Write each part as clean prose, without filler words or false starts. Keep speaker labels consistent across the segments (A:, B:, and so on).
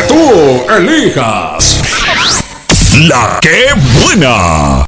A: tú elijas. La que buena.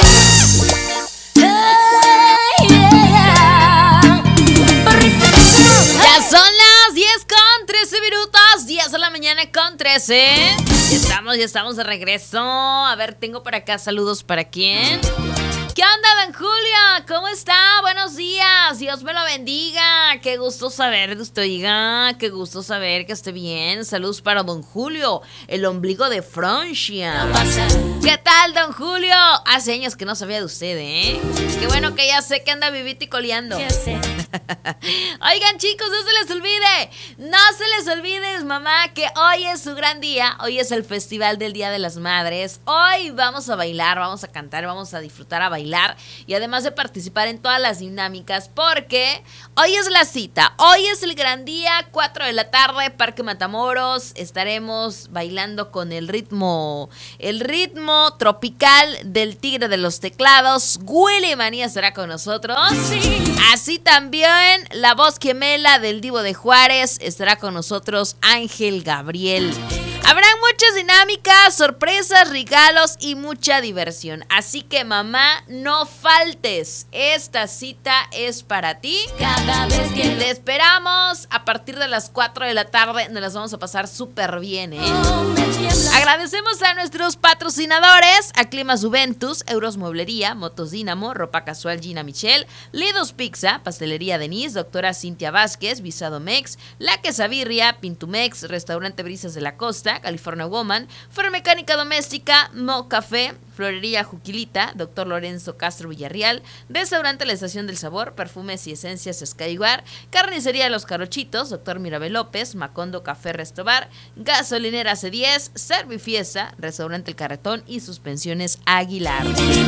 B: Ya son las 10:13, 10 de la mañana con 13. Ya estamos de regreso. A ver, tengo por acá saludos para quién. ¿Qué onda, don Julio? ¿Cómo está? Buenos días. Dios me lo bendiga. Qué gusto saber de usted, oiga. Qué gusto saber que esté bien. Saludos para don Julio, el ombligo de Francia. ¿Qué tal, don Julio? Hace años que no sabía de usted, ¿eh? Qué bueno que ya sé que anda vivito y coleando.
C: Ya sé.
B: Oigan, chicos, no se les olvide. No se les olvide, mamá, que hoy es su gran día. Hoy es el Festival del Día de las Madres. Hoy vamos a bailar, vamos a cantar, vamos a disfrutar a bailar. Y además de participar en todas las dinámicas, porque hoy es la cita, hoy es el gran día, 4 de la tarde, Parque Matamoros. Estaremos bailando con el ritmo tropical del Tigre de los Teclados. Willy Manía estará con nosotros. Así también la voz gemela del Divo de Juárez estará con nosotros, Ángel Gabriel. Habrán muchas dinámicas, sorpresas, regalos y mucha diversión. Así que, mamá, no faltes. Esta cita es para ti.
C: Cada vez que
B: Te esperamos a partir de las 4 de la tarde. Nos las vamos a pasar súper bien, ¿eh? Agradecemos a nuestros patrocinadores: a Climas Juventus, Euros Mueblería, Motos Dínamo, Ropa Casual Gina Michelle, Lidos Pizza, Pastelería Denise, Doctora Cintia Vázquez, Visado Mex, La Quesabirria, Pintumex, Restaurante Brisas de la Costa, California Woman, Fermecánica Doméstica, Mo Café, Florería Juquilita, Dr. Lorenzo Castro Villarreal, Restaurante La Estación del Sabor, Perfumes y Esencias Skyward, Carnicería Los Carochitos, Dr. Mirabel López, Macondo Café Restobar, Gasolinera C10, Servifiesta, Restaurante El Carretón y Suspensiones Aguilar.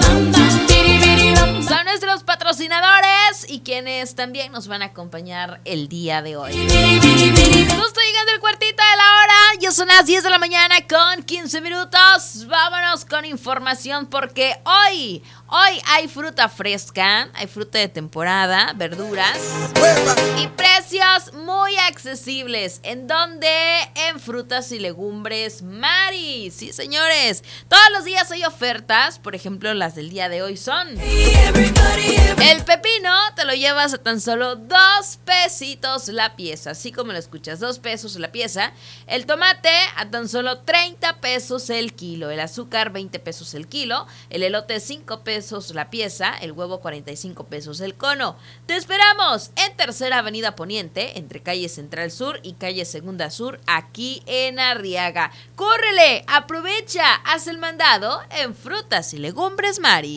B: Son nuestros patrocinadores y quienes también nos van a acompañar el día de hoy. Justo llegando el cuartito de la hora, ya son las 10 de la mañana con 15 minutos. Vámonos con información porque hoy hay fruta fresca, hay fruta de temporada, verduras y precios muy accesibles. ¿En dónde? En Frutas y Legumbres Mari. Sí, señores, todos los días hay ofertas. Por ejemplo, las del día de hoy son: el pepino te lo llevas a tan solo 2 pesitos la pieza, así como lo escuchas, 2 pesos la pieza. El tomate a tan solo 30 pesos el kilo, el azúcar 20 pesos el kilo, el elote 5 pesos la pieza, el huevo 45 pesos el cono. Te esperamos en Tercera Avenida Poniente, entre calle Central Sur y calle Segunda Sur, aquí en Arriaga. ¡Córrele! Aprovecha, haz el mandado en Frutas y Legumbres Mari.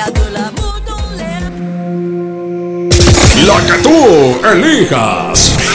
A: La que tú elijas.